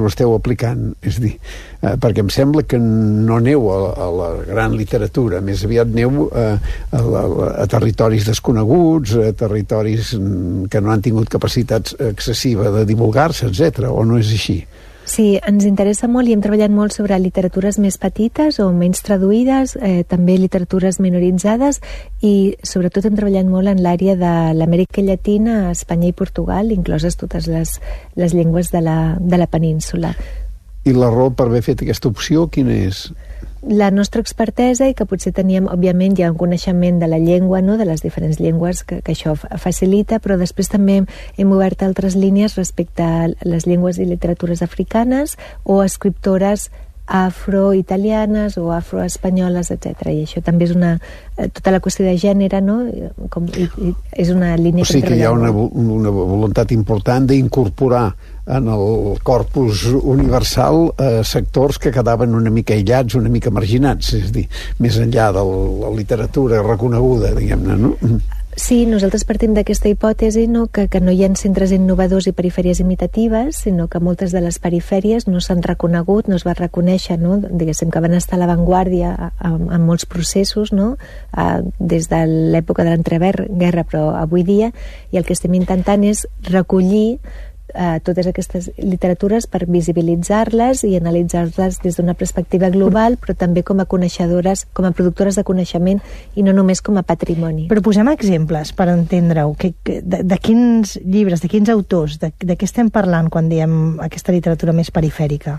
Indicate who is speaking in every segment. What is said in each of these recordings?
Speaker 1: ho esteu aplicant? És a dir, perquè em sembla que no aneu a la gran literatura, més aviat aneu a territoris desconeguts, a territoris que no han tingut capacitat excessiva de divulgar-se, etc. O no és així?
Speaker 2: Sí, ens interessa molt i hem treballat molt sobre literatures més petites o menys traduïdes, també literatures minoritzades, i sobretot hem treballat molt en l'àrea de l'Amèrica Llatina, Espanya i Portugal, incloses totes les llengües de la península.
Speaker 1: I la raó per haver fet aquesta opció, quina és?
Speaker 2: La nostra expertesa, i que potser teníem, òbviament, ja un coneixement de la llengua, no?, de les diferents llengües, que això facilita, però després també hem obert altres línies respecte a les llengües i literatures africanes o escriptores afroitalianes o afroespanyoles, etc. I això també és tota la qüestió de gènere, no?, és una línia que hem treballat. O sigui
Speaker 1: que hi ha una voluntat important d'incorporar en el corpus universal sectors que quedaven una mica aïllats, una mica marginats, és a dir, més enllà de la literatura reconeguda, diguem-ne, no?
Speaker 2: Sí, nosaltres partim d'aquesta hipòtesi, no?, que no hi ha centres innovadors i perifèries imitatives, sinó que moltes de les perifèries no s'han reconegut, no es va reconèixer, no?, diguéssim que van estar a l'avantguàrdia en molts processos, no?, des de l'època de l'entreguerra, però avui dia, i el que estem intentant és recollir totes aquestes literatures per visibilitzar-les i analitzar-les des d'una perspectiva global, però també com a coneixedores, com a productores de coneixement i no només com a patrimoni.
Speaker 3: Però posem exemples per entendre-ho. De quins llibres, de quins autors, de què estem parlant quan diem aquesta literatura més perifèrica?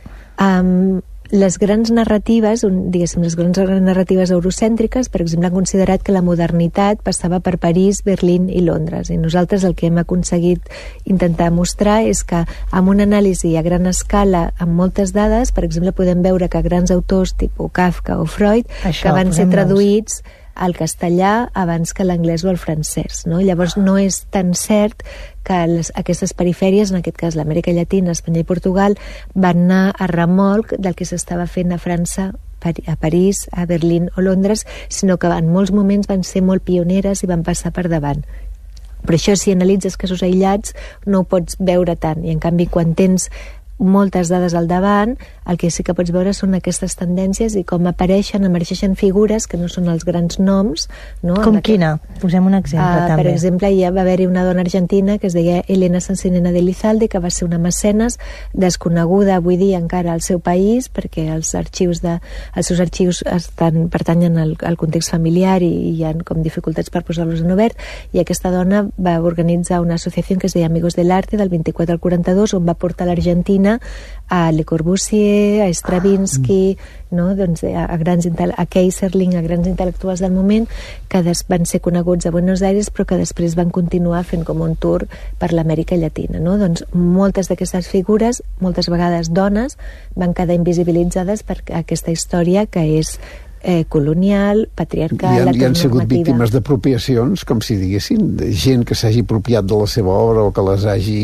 Speaker 2: Les grans narratives, diguéssim, les grans narratives eurocèntriques, per exemple, han considerat que la modernitat passava per París, Berlín i Londres. I nosaltres el que hem aconseguit intentar mostrar és que amb una anàlisi a gran escala, amb moltes dades, per exemple, podem veure que grans autors tipus Kafka o Freud, que van ser traduïts al castellà abans que l'anglès o el francès, no? Llavors no és tan cert que aquestes perifèries, en aquest cas l'Amèrica Llatina, Espanya i Portugal, van anar a remolc del que s'estava fent a França, a París, a Berlín o Londres, sinó que en molts moments van ser molt pioneres i van passar per davant. Però això, si analitzes casos aïllats, no ho pots veure tant, i en canvi quan tens moltes dades al davant, el que sí que pots veure són aquestes tendències i com emergeixen figures que no són els grans noms, no?
Speaker 3: Com quina? Posem un exemple també.
Speaker 2: Per exemple, ja va haver-hi una dona argentina que es deia Elena Sansinena de Elizalde, que va ser una mecenes desconeguda avui dia encara al seu país, perquè els seus arxius pertanyen al context familiar i hi ha com dificultats per posar-los en obert, i aquesta dona va organitzar una associació que es deia Amigos del Arte del 24 al 42, on va portar a l'Argentina a Le Corbusier, a Stravinsky, no? Doncs a Keyserling, a grans intel·lectuals del moment, que van ser coneguts a Buenos Aires, però que després van continuar fent com un tour per l'Amèrica Llatina, no? Doncs moltes d'aquestes figures, moltes vegades dones, van quedar invisibilitzades per aquesta història que és colonial, patriarcal,
Speaker 1: i han sigut víctimes d'apropiacions, com si diguessin, de gent que s'hagi apropiat de la seva obra o que les hagi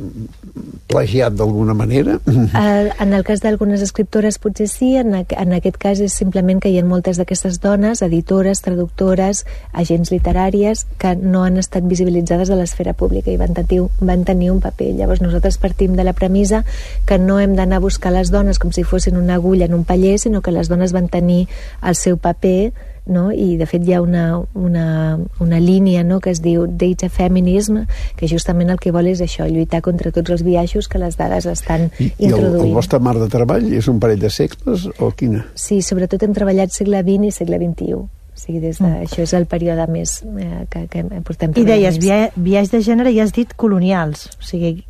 Speaker 1: plagiat d'alguna manera?
Speaker 2: En el cas d'algunes escriptores potser sí, en aquest cas és simplement que hi ha moltes d'aquestes dones, editores, traductores, agents literàries, que no han estat visibilitzades a l'esfera pública i van tenir un paper. Llavors nosaltres partim de la premissa que no hem d'anar a buscar les dones com si fossin una agulla en un paller, sinó que les dones van tenir el seu paper, no? I de fet hi ha una línia, no?, que es diu Data Feminism, que justament el que vol és això, lluitar contra tots els biaixos que les dades estan introduint.
Speaker 1: I el vostre marc de treball és un parell de segles o quina?
Speaker 2: Sí, sobretot hem treballat segle XX i segle XXI. O sigui, això és el període més que portem treballant.
Speaker 3: I deies, biaix de gènere, i has dit colonials, o sigui,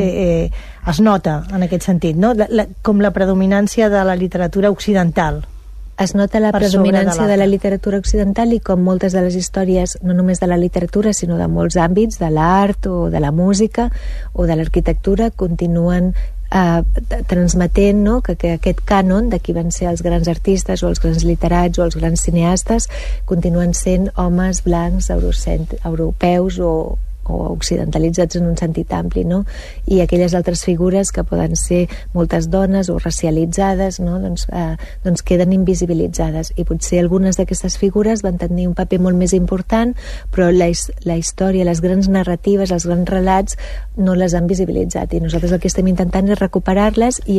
Speaker 3: es nota en aquest sentit, no? Com la predominància de la literatura occidental.
Speaker 2: Es nota la predominància de la literatura occidental, i com moltes de les històries, no només de la literatura, sinó de molts àmbits, de l'art o de la música o de l'arquitectura, continuen transmetent, no?, que aquest cànon de qui van ser els grans artistes o els grans literats o els grans cineastes continuen sent homes blancs europeus o occidentalitzats en un sentit ampli, no? I aquelles altres figures que poden ser moltes dones o racialitzades, no? Doncs queden invisibilitzades, i potser algunes d'aquestes figures van tenir un paper molt més important, però la història, les grans narratives, els grans relats no les han visibilitzat, i nosaltres el que estem intentant és recuperar-les i